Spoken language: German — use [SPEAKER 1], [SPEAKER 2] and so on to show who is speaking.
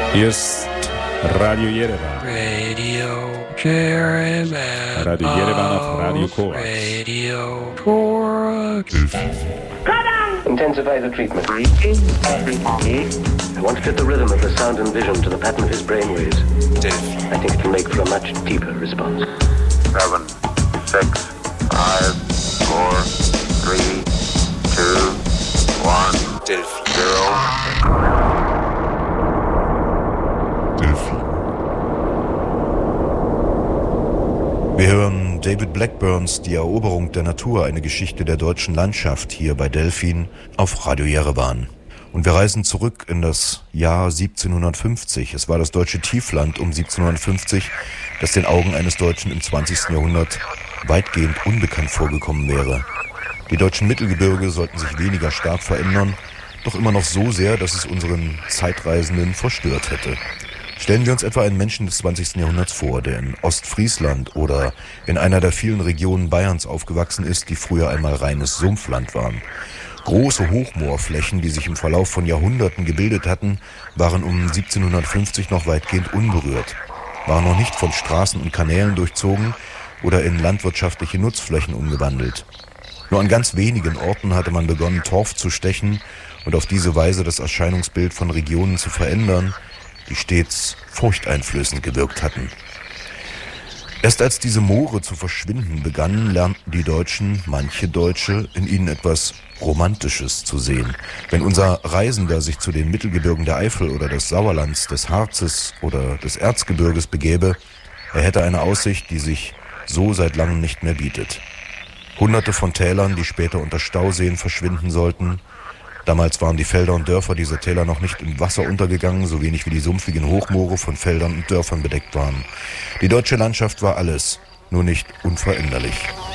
[SPEAKER 1] Hier ist Radio Jerewan.
[SPEAKER 2] Radio Jerewan.
[SPEAKER 1] Radio Jerewan auf Radio Korax.
[SPEAKER 2] Radio Korax.
[SPEAKER 3] Intensify the treatment. I want to fit the rhythm of the sound and vision to the pattern of his brainwaves. I think it can make for a much deeper response.
[SPEAKER 4] 7, 6, 5, 4, 3, 2, 1, 0.
[SPEAKER 5] Wir hören David Blackburns Die Eroberung der Natur, eine Geschichte der deutschen Landschaft hier bei Delfin auf Radio Jerewan. Und wir reisen zurück in das Jahr 1750. Es war das deutsche Tiefland um 1750, das den Augen eines Deutschen im 20. Jahrhundert weitgehend unbekannt vorgekommen wäre. Die deutschen Mittelgebirge sollten sich weniger stark verändern, doch immer noch so sehr, dass es unseren Zeitreisenden verstört hätte. Stellen wir uns etwa einen Menschen des 20. Jahrhunderts vor, der in Ostfriesland oder in einer der vielen Regionen Bayerns aufgewachsen ist, die früher einmal reines Sumpfland waren. Große Hochmoorflächen, die sich im Verlauf von Jahrhunderten gebildet hatten, waren um 1750 noch weitgehend unberührt, waren noch nicht von Straßen und Kanälen durchzogen oder in landwirtschaftliche Nutzflächen umgewandelt. Nur an ganz wenigen Orten hatte man begonnen, Torf zu stechen und auf diese Weise das Erscheinungsbild von Regionen zu verändern, die stets furchteinflößend gewirkt hatten. Erst als diese Moore zu verschwinden begannen, lernten die Deutschen, manche Deutsche, in ihnen etwas Romantisches zu sehen. Wenn unser Reisender sich zu den Mittelgebirgen der Eifel oder des Sauerlands, des Harzes oder des Erzgebirges begäbe, er hätte eine Aussicht, die sich so seit langem nicht mehr bietet. Hunderte von Tälern, die später unter Stauseen verschwinden sollten. Damals waren die Felder und Dörfer dieser Täler noch nicht im Wasser untergegangen, so wenig wie die sumpfigen Hochmoore von Feldern und Dörfern bedeckt waren. Die deutsche Landschaft war alles, nur nicht unveränderlich.